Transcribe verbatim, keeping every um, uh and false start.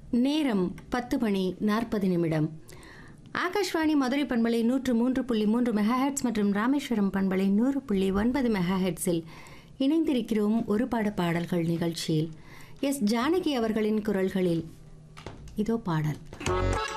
நேரம் பத்து மணி நாற்பது நிமிடம். ஆகாஷ்வாணி மதுரை பண்பலை நூற்று மூன்று புள்ளி மூன்று மெகாஹெட்ஸ் மற்றும் ராமேஸ்வரம் பண்பலை நூறு புள்ளி ஒன்பது மெகாஹெட்ஸில் இணைந்திருக்கிறோம். ஒரு பாட பாடல்கள் நிகழ்ச்சியில் எஸ் ஜானகி அவர்களின் குரல்களில் இதோ பாடல்.